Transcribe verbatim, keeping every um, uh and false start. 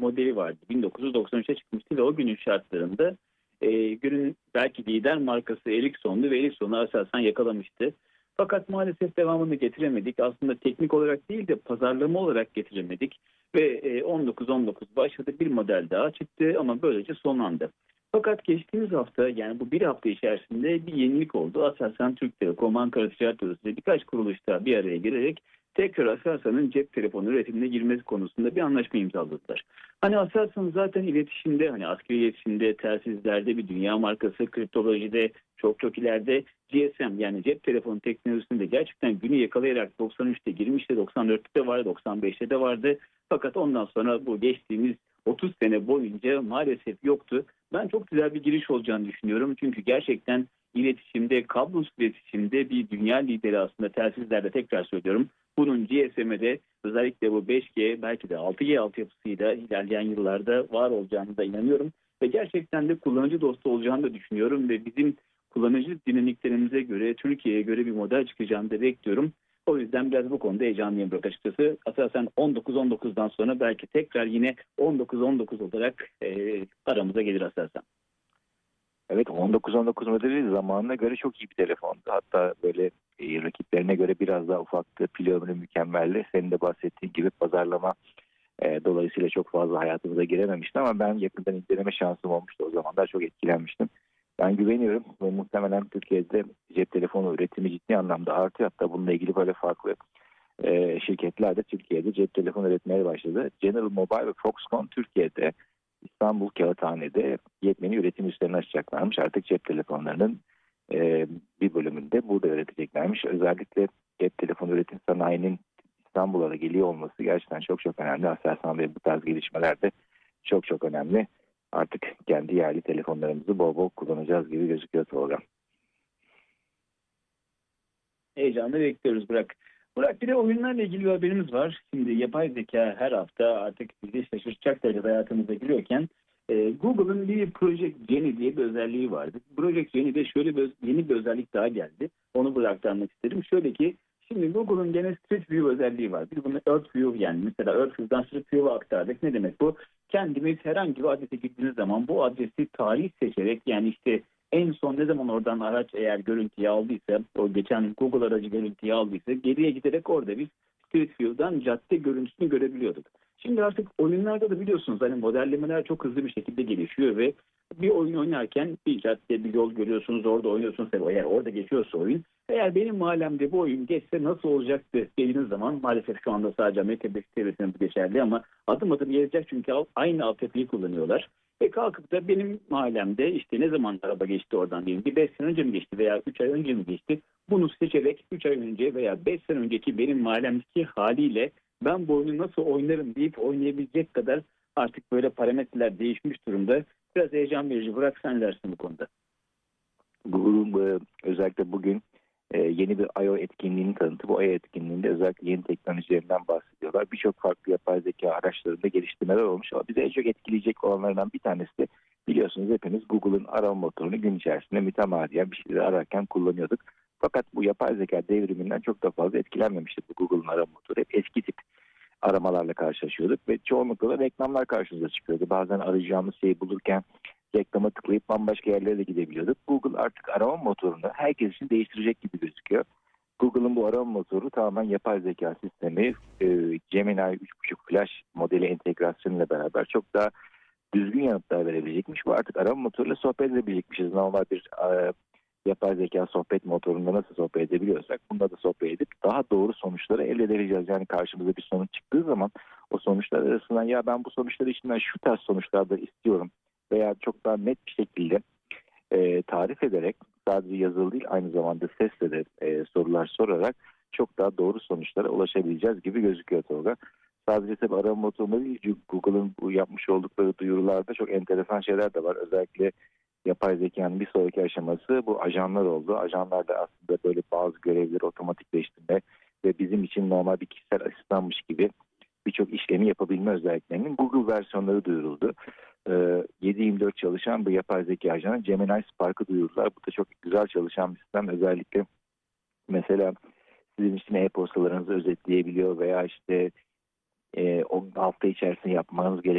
modeli vardı. bin dokuz yüz doksan üçte çıkmıştı ve o günün şartlarında e, günün belki lider markası Ericsson'du ve Ericsson'u asasen yakalamıştı. Fakat maalesef devamını getiremedik. Aslında teknik olarak değil de pazarlama olarak getiremedik. Ve e, on dokuz on dokuz başladı, bir model daha çıktı ama böylece sonlandı. Fakat geçtiğimiz hafta, yani bu bir hafta içerisinde bir yenilik oldu. Aselsan, Türk Telekom, Ankara Ticaret Odası ve birkaç kuruluşta bir araya gelerek tekrar Aselsan'ın cep telefonu üretimine girmesi konusunda bir anlaşma imzaladılar. Hani Aselsan zaten iletişimde, hani askeri iletişimde, telsizlerde bir dünya markası, kriptolojide çok çok ileride, G S M yani cep telefonu teknolojisinde gerçekten günü yakalayarak doksan üçte girmişti, doksan dörtte de vardı, doksan beşte de vardı. Fakat ondan sonra bu geçtiğimiz otuz sene boyunca maalesef yoktu. Ben çok güzel bir giriş olacağını düşünüyorum. Çünkü gerçekten iletişimde, kablosuz iletişimde bir dünya lideri aslında, telsizlerde tekrar söylüyorum. Bunun G S M'de özellikle bu beş G, belki de altı G altyapısıyla ilerleyen yıllarda var olacağını da inanıyorum. Ve gerçekten de kullanıcı dostu olacağını da düşünüyorum. Ve bizim kullanıcı dinamiklerimize göre, Türkiye'ye göre bir model çıkacağını da bekliyorum. O yüzden biraz bu konuda heyecanlıyım Burak açıkçası. Aslında on dokuz on dokuzdan sonra belki tekrar yine on dokuz on dokuz olarak e, aramıza gelir Aselsan. Evet, on dokuz on dokuz modeli zamanına göre çok iyi bir telefondu. Hatta böyle e, rakiplerine göre biraz daha ufaktı. Pil ömrü mükemmeldi. Senin de bahsettiğin gibi pazarlama e, dolayısıyla çok fazla hayatımıza girememişti ama ben yakından inceleme şansım olmuştu. O zamanlar çok etkilenmiştim. Ben güveniyorum ve muhtemelen Türkiye'de cep telefonu üretimi ciddi anlamda artıyor. Hatta bununla ilgili böyle farklı e, şirketler de Türkiye'de cep telefonu üretmeye başladı. General Mobile ve Foxconn Türkiye'de, İstanbul Kağıthane'de yepyeni üretim üslerini açacaklarmış. Artık cep telefonlarının e, bir bölümünde de burada üreteceklermiş. Özellikle cep telefonu üretim sanayinin İstanbul'a da geliyor olması gerçekten çok çok önemli. Aselsan ve bu tarz gelişmeler de çok çok önemli. Artık kendi yerli telefonlarımızı bol bol kullanacağız gibi gözüküyor Tolga. Heyecanla bekliyoruz Burak. Burak, bir de oyunlarla ilgili bir haberimiz var. Şimdi yapay zeka her hafta artık bizi şaşırtacak derecede hayatımıza giriyorken e, Google'ın bir Project Genie diye bir özelliği vardı. Project Genie'de şöyle bir yeni bir özellik daha geldi. Onu burada aktarmak isterim. Şöyle ki, şimdi Google'ın gene Street View özelliği var. Biz bunu Earth View, yani mesela Earth View'dan Street View'a aktardık. Ne demek bu? Kendimiz herhangi bir adrese gittiğimiz zaman bu adresi tarih seçerek, yani işte en son ne zaman oradan araç eğer görüntüyü aldıysa, o geçen Google aracı görüntüyü aldıysa, geriye giderek orada biz Street View'dan cadde görüntüsünü görebiliyorduk. Şimdi artık oyunlarda da biliyorsunuz hani modellemeler çok hızlı bir şekilde gelişiyor ve bir oyun oynarken bir cadde, bir yol görüyorsunuz, orada oynuyorsunuz. Eğer orada geçiyorsa oyun, eğer benim mahallemde bu oyun geçse nasıl olacaktı dediğiniz zaman, maalesef şu anda sadece Amerika Birleşik Devletleri'nde bu geçerli ama adım adım gelecek, çünkü aynı altyapıyı kullanıyorlar. E kalkıp da benim mahallemde işte ne zaman araba geçti oradan, diyelim ki beş sene önce mi geçti veya üç ay önce mi geçti? Bunu seçerek üç ay önce veya beş sene önceki benim mahallemdeki haliyle ben bu oyunu nasıl oynarım deyip oynayabilecek kadar artık böyle parametreler değişmiş durumda. Biraz heyecan verici. Bırak sen dersin bu konuda. Google'un özellikle bugün e, yeni bir I O etkinliğini tanıttı. Bu I O etkinliğinde özellikle yeni teknolojilerinden bahsediyorlar. Birçok farklı yapay zeka araçlarında geliştirmeler olmuş ama bizi en çok etkileyecek olanlardan bir tanesi de, biliyorsunuz hepimiz Google'ın arama motorunu gün içerisinde mütemadiyen bir şeyleri ararken kullanıyorduk. Fakat bu yapay zeka devriminden çok da fazla etkilenmemiştik bu Google'ın arama motoru. Hep eski tip aramalarla karşılaşıyorduk ve çoğunlukla da reklamlar karşımıza çıkıyordu. Bazen arayacağımız şeyi bulurken reklama tıklayıp bambaşka yerlere de gidebiliyorduk. Google artık arama motorunu herkes için değiştirecek gibi gözüküyor. Google'ın bu arama motoru tamamen yapay zeka sistemi, e, Gemini üç buçuk Flash modeli entegrasyonuyla beraber çok daha düzgün yanıtlar verebilecekmiş. Bu artık arama motoruyla sohbet edebilecekmişiz. Normal bir e, yapay zeka sohbet motorunda nasıl sohbet edebiliyorsak bunda da sohbet edip daha doğru sonuçları elde edebileceğiz. Yani karşımıza bir sonuç çıktığı zaman o sonuçlar arasından ya ben bu sonuçları içinden şu tarz sonuçlarda istiyorum veya çok daha net bir şekilde e, tarif ederek, sadece yazılı değil aynı zamanda sesle de e, sorular sorarak çok daha doğru sonuçlara ulaşabileceğiz gibi gözüküyor Tolga. Sadece tabii arama motorunda değil, Google'ın bu yapmış oldukları duyurularda çok enteresan şeyler de var. Özellikle yapay zekanın bir sonraki aşaması bu ajanlar oldu. Ajanlar da aslında böyle bazı görevleri otomatikleştirme ve bizim için normal bir kişisel asistanmış gibi birçok işlemi yapabilme özelliklerinin Google versiyonları duyuruldu. Ee, yedi yirmi dört çalışan bu yapay zeka ajanı Gemini Spark'ı duyurdular. Bu da çok güzel çalışan bir sistem. Özellikle mesela sizin için e-postalarınızı özetleyebiliyor veya işte e, o hafta içerisinde yapmanız gereken